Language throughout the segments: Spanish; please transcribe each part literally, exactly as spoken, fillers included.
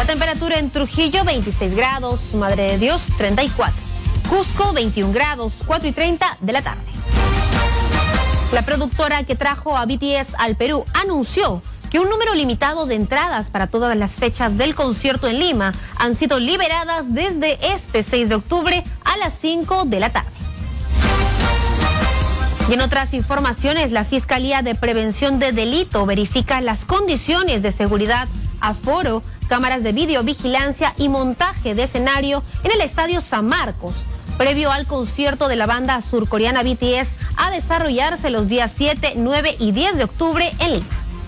La temperatura en Trujillo, veintiséis grados, Madre de Dios, treinta y cuatro. Cusco, veintiún grados, cuatro y treinta de la tarde. La productora que trajo a B T S al Perú anunció que un número limitado de entradas para todas las fechas del concierto en Lima han sido liberadas desde este seis de octubre a las cinco de la tarde. Y en otras informaciones, la Fiscalía de Prevención de Delito verifica las condiciones de seguridad, aforo, cámaras de videovigilancia y montaje de escenario en el Estadio San Marcos, previo al concierto de la banda surcoreana B T S a desarrollarse los días siete, nueve y diez de octubre en Lima.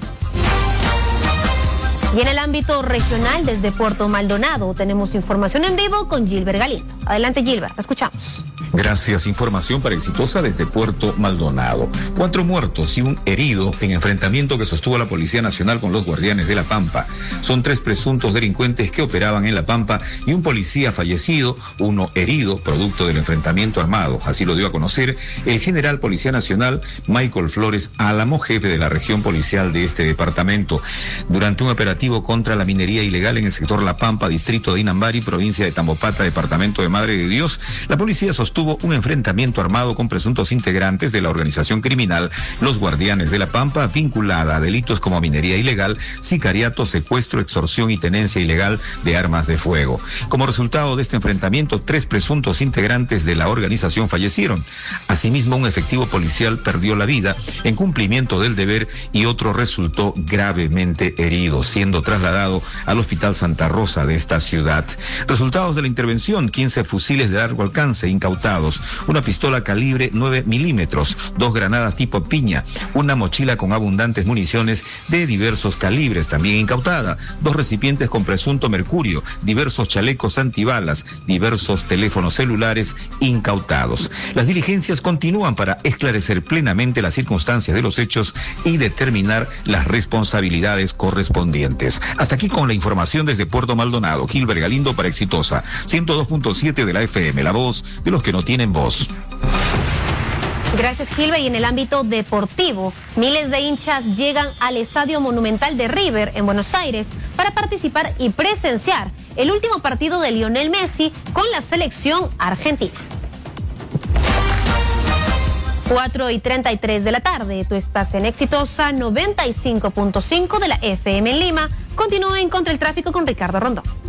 Y en el ámbito regional, desde Puerto Maldonado, tenemos información en vivo con Gilbert Galindo. Adelante, Gilbert, la escuchamos. Gracias. Información para Exitosa desde Puerto Maldonado. Cuatro muertos y un herido en enfrentamiento que sostuvo la Policía Nacional con los guardianes de La Pampa. Son tres presuntos delincuentes que operaban en La Pampa y un policía fallecido, uno herido, producto del enfrentamiento armado. Así lo dio a conocer el general Policía Nacional Michael Flores Álamo, jefe de la región policial de este departamento. Durante un operativo contra la minería ilegal en el sector La Pampa, distrito de Inambari, provincia de Tambopata, departamento de Madre de Dios, la policía sostuvo un enfrentamiento armado con presuntos integrantes de la organización criminal Los Guardianes de La Pampa, vinculada a delitos como minería ilegal, sicariato, secuestro, extorsión y tenencia ilegal de armas de fuego. Como resultado de este enfrentamiento, tres presuntos integrantes de la organización fallecieron. Asimismo, un efectivo policial perdió la vida en cumplimiento del deber y otro resultó gravemente herido, siendo trasladado al Hospital Santa Rosa de esta ciudad. Resultados de la intervención: quince fusiles de largo alcance incautados, una pistola calibre nueve milímetros, dos granadas tipo piña, una mochila con abundantes municiones de diversos calibres también incautada, dos recipientes con presunto mercurio, diversos chalecos antibalas, diversos teléfonos celulares incautados. Las diligencias continúan para esclarecer plenamente las circunstancias de los hechos y determinar las responsabilidades correspondientes. Hasta aquí con la información desde Puerto Maldonado. Gilbert Galindo para Exitosa, ciento dos punto siete de la F M, la voz de los que no tienen voz. Gracias, Gilbert. Y en el ámbito deportivo, miles de hinchas llegan al Estadio Monumental de River en Buenos Aires para participar y presenciar el último partido de Lionel Messi con la selección argentina. cuatro y treinta y tres de la tarde, tú estás en Exitosa noventa y cinco punto cinco de la F M en Lima. Continúen contra el tráfico con Ricardo Rondón.